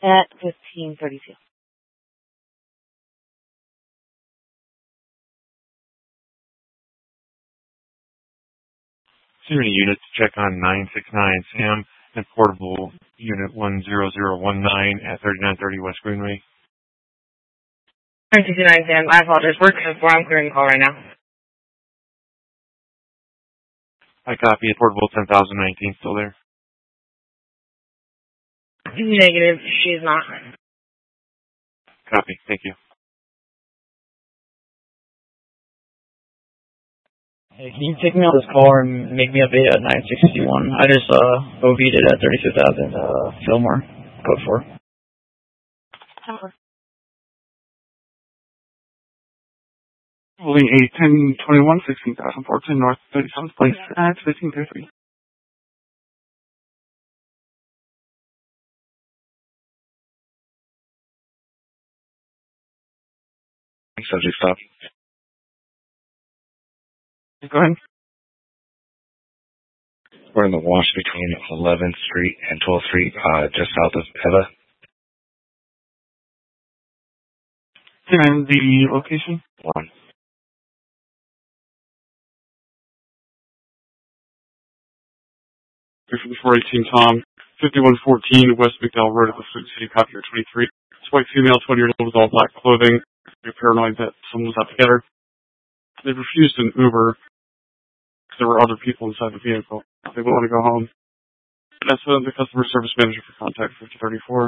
at 1532. Senior units check on 969 Sam and portable unit 10019 at 3930 West Greenway. 969 Sam, I apologize. We're I'm clearing the call right now. I copy it. Portable 10,019 still there. Negative. She's not. Copy. Thank you. Hey, can you take me on this call and make me a beta at 961? I just OV'd it at 32,000 Fillmore, code 4. Holding a 1021, 16,014 North 37th Place at 1533. Subject stop. Go ahead. We're in the wash between 11th Street and 12th Street, just south of Eva. And the location? 1. 418 Tom, 5114 West McDowell Road at the Food City, copier 23. This white female, 20 years old, with all black clothing. They're paranoid that someone was out to get her. They refused an Uber because there were other people inside the vehicle. They wouldn't want to go home. That's the customer service manager for contact 5034.